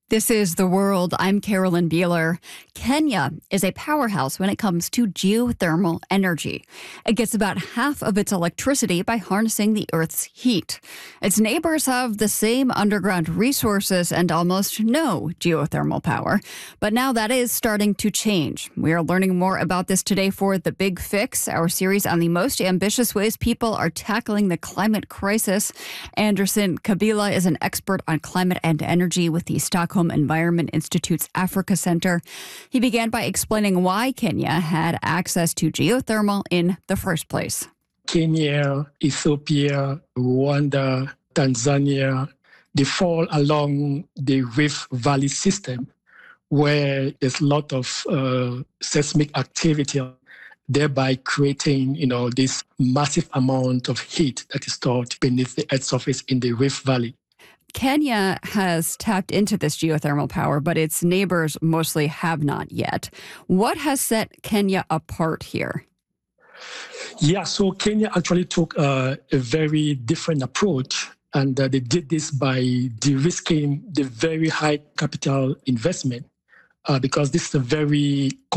This is The World. I'm Carolyn Beeler. Kenya is a powerhouse when it comes to geothermal energy. It gets about half of its electricity by harnessing the Earth's heat. Its neighbors have the same underground resources and almost no geothermal power. But now that is starting to change. We are learning more about this today for The Big Fix, our series on the most ambitious ways people are tackling the climate crisis. Anderson Kabila is an expert on climate and energy with the Stockholm Environment Institute's Africa Center. He began by explaining why Kenya had access to geothermal in the first place. Kenya, Ethiopia, Rwanda, Tanzania, they fall along the Rift Valley system where there's a lot of seismic activity, thereby creating, this massive amount of heat that is stored beneath the Earth's surface in the Rift Valley. Kenya has tapped into this geothermal power, but its neighbors mostly have not yet. What has set Kenya apart here? Yeah, so Kenya actually took a very different approach, and they did this by de-risking the very high capital investment because this is a very